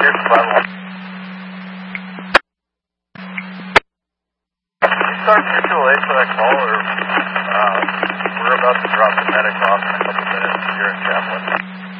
Here's the level. Can you start mutual aid for that call, or we're about to drop the medic off.